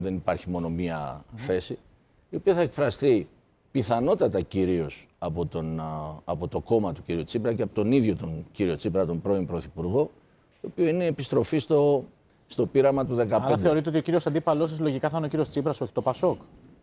δεν υπάρχει μόνο μία θέση, η οποία θα εκφραστεί πιθανότατα κυρίως από το κόμμα του κ. Τσίπρα και από τον ίδιο τον κ. Τσίπρα, τον πρώην Πρωθυπουργό, το οποίο είναι επιστροφή στο πείραμα του 2015. Άρα θεωρείτε ότι ο κύριος αντίπαλός σας λογικά θα είναι ο κύριος Τσίπρας, όχι το Πασόκ,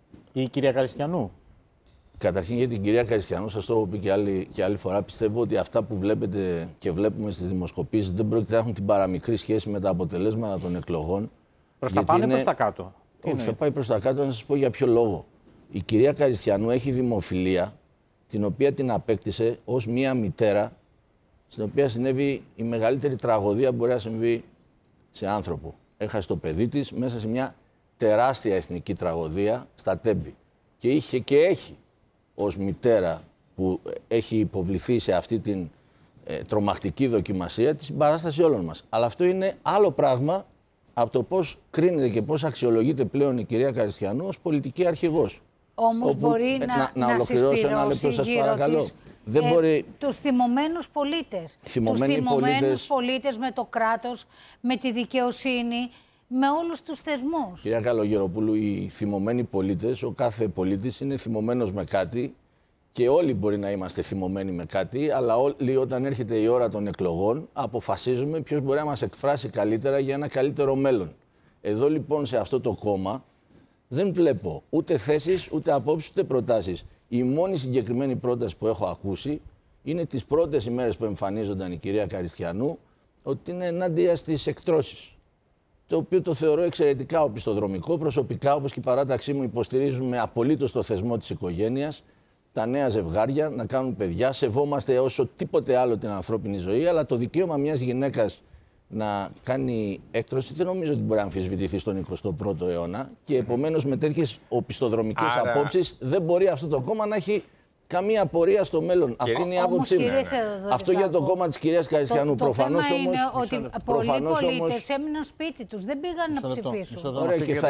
ή η κυρία Καριστιανού? Καταρχήν για την κυρία Καριστιανού, σας το έχω πει και άλλη φορά, πιστεύω ότι αυτά που βλέπετε και βλέπουμε στις δημοσκοπήσεις δεν πρόκειται να έχουν την παραμικρή σχέση με τα αποτελέσματα των εκλογών. Προς τα πάνω ή προς τα κάτω? Όχι, θα πάει προς τα κάτω, να σας πω για ποιο λόγο. Η κυρία Καριστιανού έχει δημοφιλία, την οποία την απέκτησε ως μία μητέρα, στην οποία συνέβη η μεγαλύτερη τραγωδία που μπορεί να συμβεί σε άνθρωπο. Έχασε το παιδί της μέσα σε μια τεράστια εθνική τραγωδία στα Τέμπη. Και είχε και έχει ως μητέρα που έχει υποβληθεί σε αυτή την τρομακτική δοκιμασία τη συμπαράσταση όλων μας. Αλλά αυτό είναι άλλο πράγμα από το πώς κρίνεται και πώς αξιολογείται πλέον η κυρία Καριστιανού ως πολιτική αρχηγός. Όμως μπορεί να ολοκληρώσω ένα λεπτό, σας παρακαλώ. Δεν μπορεί... Τους θυμωμένους πολίτες. Τους θυμωμένους πολίτες με το κράτος, με τη δικαιοσύνη, με όλους τους θεσμούς. Κυρία Καλογεροπούλου, οι θυμωμένοι πολίτες, ο κάθε πολίτης είναι θυμωμένος με κάτι και όλοι μπορεί να είμαστε θυμωμένοι με κάτι, αλλά όλοι όταν έρχεται η ώρα των εκλογών αποφασίζουμε ποιος μπορεί να μας εκφράσει καλύτερα για ένα καλύτερο μέλλον. Εδώ λοιπόν σε αυτό το κόμμα δεν βλέπω ούτε θέσεις, ούτε απόψεις, ούτε προτάσεις. Η μόνη συγκεκριμένη πρόταση που έχω ακούσει είναι τις πρώτες ημέρες που εμφανίζονταν η κυρία Καριστιανού, ότι είναι ενάντια στις εκτρώσεις. Το οποίο το θεωρώ εξαιρετικά οπισθοδρομικό. Προσωπικά, όπως και η παράταξή μου, υποστηρίζουμε απολύτως το θεσμό της οικογένειας, τα νέα ζευγάρια να κάνουν παιδιά. Σεβόμαστε όσο τίποτε άλλο την ανθρώπινη ζωή, αλλά το δικαίωμα μιας γυναίκας να κάνει έκτρωση δεν νομίζω ότι μπορεί να αμφισβητηθεί στον 21ο αιώνα και επομένως με τέτοιες οπισθοδρομικές απόψεις δεν μπορεί αυτό το κόμμα να έχει καμία πορεία στο μέλλον. Αυτή είναι η άποψή μου. Αυτό για το κόμμα της κυρίας Καριστιανού. Προφανώς όμως. Είναι ότι πολλοί πολίτες έμειναν σπίτι τους, δεν πήγαν να ψηφίσουν. Ωραία, και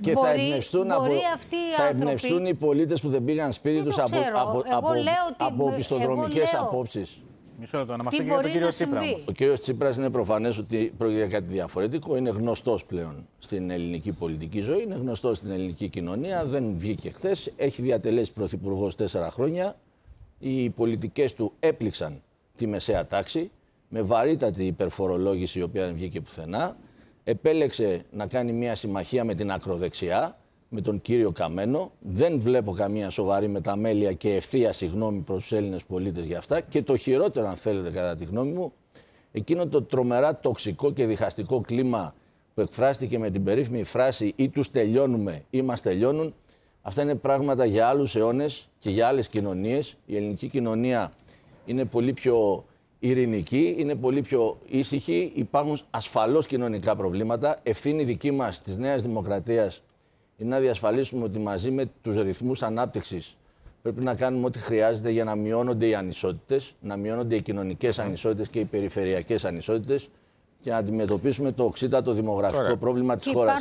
θα εμπνευστούν οι πολίτες που δεν πήγαν σπίτι τους από οπισθοδρομικές απόψεις. Μισό λεπτό, να μας πει για τον κύριο Τσίπρα. Ο κύριος Τσίπρας είναι προφανές ότι πρόκειται για κάτι διαφορετικό. Είναι γνωστός πλέον στην ελληνική πολιτική ζωή, είναι γνωστός στην ελληνική κοινωνία. Δεν βγήκε χθες. Έχει διατελέσει πρωθυπουργός 4 χρόνια. Οι πολιτικές του έπληξαν τη μεσαία τάξη με βαρύτατη υπερφορολόγηση, η οποία δεν βγήκε πουθενά. Επέλεξε να κάνει μια συμμαχία με την ακροδεξιά, με τον κύριο Καμένο. Δεν βλέπω καμία σοβαρή μεταμέλεια και ευθεία συγγνώμη προς τους Έλληνες πολίτες για αυτά. Και το χειρότερο, αν θέλετε, κατά τη γνώμη μου, εκείνο το τρομερά τοξικό και διχαστικό κλίμα που εκφράστηκε με την περίφημη φράση «ή τους τελειώνουμε ή μας τελειώνουν». Αυτά είναι πράγματα για άλλους αιώνες και για άλλες κοινωνίες. Η ελληνική κοινωνία είναι πολύ πιο ειρηνική, είναι πολύ πιο ήσυχη. Υπάρχουν ασφαλώς κοινωνικά προβλήματα. Ευθύνη δική μας της Νέας Δημοκρατίας είναι να διασφαλίσουμε ότι μαζί με τους ρυθμούς ανάπτυξης πρέπει να κάνουμε ό,τι χρειάζεται για να μειώνονται οι ανισότητες, να μειώνονται οι κοινωνικές ανισότητες και οι περιφερειακές ανισότητες και να αντιμετωπίσουμε το οξύτατο δημογραφικό πρόβλημα της χώρας.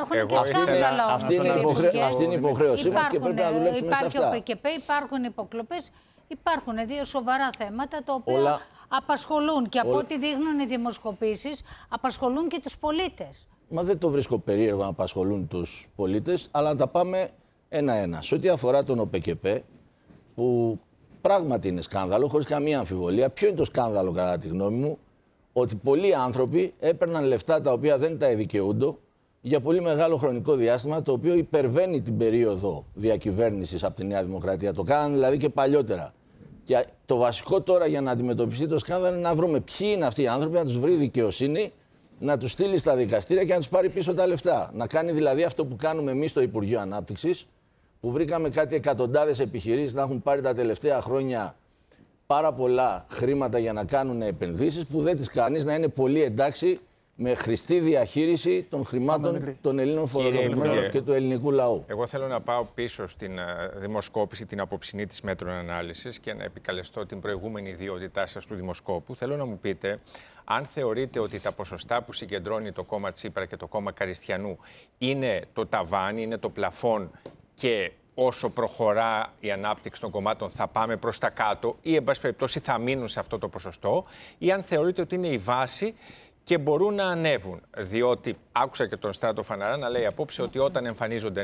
Αυτή είναι η υποχρέωσή μας και πρέπει να δουλέψουμε σε αυτά. Υπάρχει ο ΠΚΠ, υπάρχουν υποκλοπές, υπάρχουν δύο σοβαρά θέματα τα οποία απασχολούν και από ό,τι δείχνουν οι δημοσκοπήσεις απασχολούν και τους πολίτες. Μα δεν το βρίσκω περίεργο να απασχολούν τους πολίτες, αλλά να τα πάμε ένα-ένα. Σε ό,τι αφορά τον ΟΠΚΠ, που πράγματι είναι σκάνδαλο, χωρίς καμία αμφιβολία. Ποιο είναι το σκάνδαλο, κατά τη γνώμη μου? Ότι πολλοί άνθρωποι έπαιρναν λεφτά τα οποία δεν τα εδικαιούνται για πολύ μεγάλο χρονικό διάστημα, το οποίο υπερβαίνει την περίοδο διακυβέρνησης από τη Νέα Δημοκρατία. Το κάνανε δηλαδή και παλιότερα. Και το βασικό τώρα για να αντιμετωπιστεί το σκάνδαλο είναι να βρούμε ποιοι είναι αυτοί οι άνθρωποι, να τους βρει δικαιοσύνη, να τους στείλει στα δικαστήρια και να τους πάρει πίσω τα λεφτά. Να κάνει δηλαδή αυτό που κάνουμε εμείς στο Υπουργείο Ανάπτυξης, που βρήκαμε κάτι εκατοντάδες επιχειρήσεις να έχουν πάρει τα τελευταία χρόνια πάρα πολλά χρήματα για να κάνουν επενδύσεις, που δεν τις κάνεις, να είναι πολύ εντάξει με χρηστή διαχείριση των χρημάτων των Ελλήνων φορολογουμένων και του ελληνικού λαού. Εγώ θέλω να πάω πίσω στην δημοσκόπηση, την απόψινή της Μέτρων Ανάλυσης και να επικαλεστώ την προηγούμενη ιδιότητά σας του δημοσκόπου. Θέλω να μου πείτε αν θεωρείτε ότι τα ποσοστά που συγκεντρώνει το κόμμα Τσίπρα και το κόμμα Καριστιανού είναι το ταβάνι, είναι το πλαφόν και όσο προχωρά η ανάπτυξη των κομμάτων θα πάμε προς τα κάτω ή εν πάση περιπτώσει θα μείνουν σε αυτό το ποσοστό, ή αν θεωρείτε ότι είναι η βάση και μπορούν να ανέβουν. Διότι άκουσα και τον Στράτο Φαναρά να λέει απόψε ότι όταν εμφανίζονται